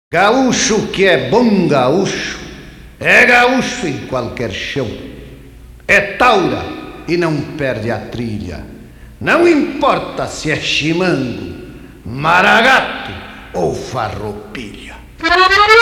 Gaúcho que é bom gaúcho, é gaúcho em qualquer chão. É taura e não perde a trilha. Não importa se é chimango, maragato ou farroupilha.